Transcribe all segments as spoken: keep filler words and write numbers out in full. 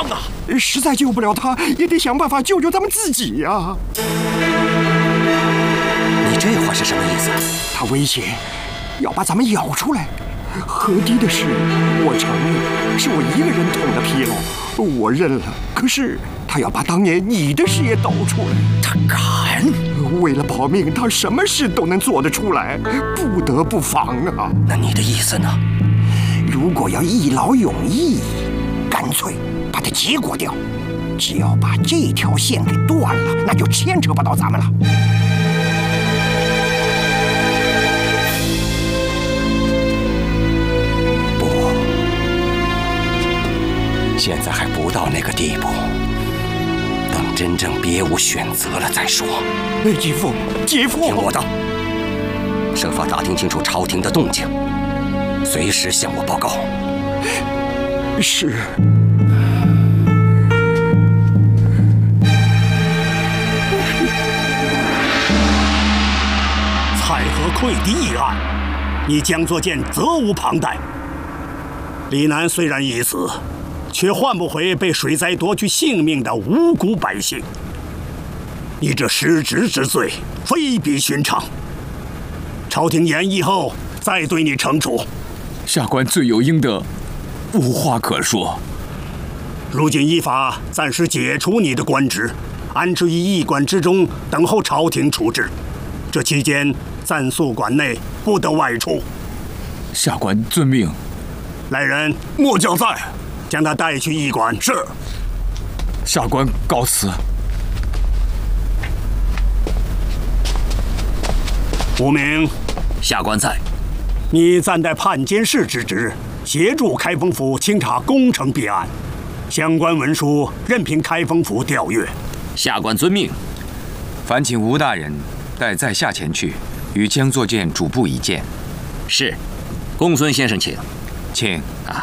啊！ 实在救不了他，也得想办法救救咱们自己呀、啊！ 你这话是什么意思？ 他威胁要把咱们咬出来。河堤的事，我承认是我一个人捅的纰漏，我认了。可是他要把当年你的事也抖出来， 他敢！ 为了保命，他什么事都能做得出来，不得不防啊。 那你的意思呢？ 如果要一劳永逸，干脆把它结果掉。只要把这条线给断了，那就牵扯不到咱们了。 不，现在还不到那个地步。等真正别无选择了再说。 哎，姐夫，姐夫， 听我的，设法打听清楚朝廷的动静，随时向我报告。 是。 蔡河溃堤一案，你江作建责无旁贷。李楠虽然已死，却换不回被水灾夺去性命的无辜百姓。你这失职之罪非比寻常，朝廷研议后再对你惩处。 下官罪有应得，无话可说。 如今依法暂时解除你的官职，安置于驿馆之中，等候朝廷处置。这期间暂宿馆内，不得外出。 下官遵命。 来人， 末将在。 将他带去驿馆。 是。 下官告辞。 吴明， 下官在。 你暂代判监事之职，协助开封府清查工程弊案，相关文书任凭开封府调阅。 下官遵命。 烦请吴大人带在下前去，与江作建主簿一见。 是。公孙先生请。 请啊。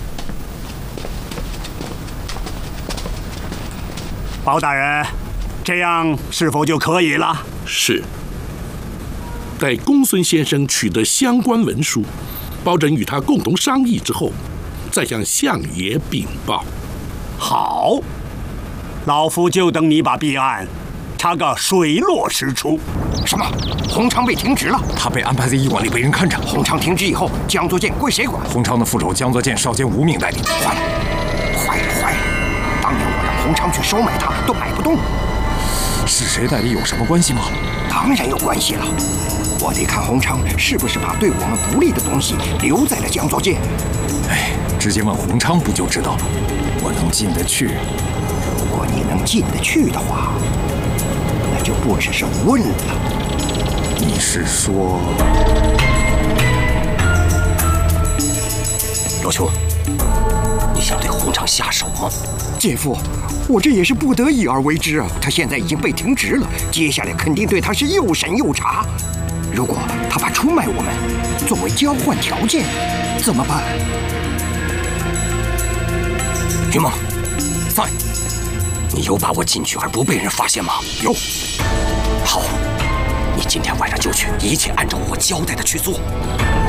包大人，这样是否就可以了？ 是。待公孙先生取得相关文书，包拯与他共同商议之后，再向相爷禀报。 好，老夫就等你把弊案查个水落石出。 什么？洪昌被停职了？ 他被安排在驿馆里被人看着。 洪昌停职以后，江作建归谁管？ 洪昌的副手江作建少监无命代理。 坏了，坏了，坏了！当年我让洪昌去收买他，都买不动。 是谁代理有什么关系吗？ 当然有关系了。我得看洪昌是不是把对我们不利的东西留在了江作建。 哎，直接问洪昌不就知道了？我能进得去。 如果你能进得去的话，那就不只是问了。 你是说， 罗兄，你想对洪昌下手吗？ 姐夫，我这也是不得已而为之啊。他现在已经被停职了，接下来肯定对他是又审又查。如果他把出卖我们作为交换条件，怎么办？ 云梦，在，你有把握进去而不被人发现吗？ 有。 好，你今天晚上就去，一切按照我交代的去做。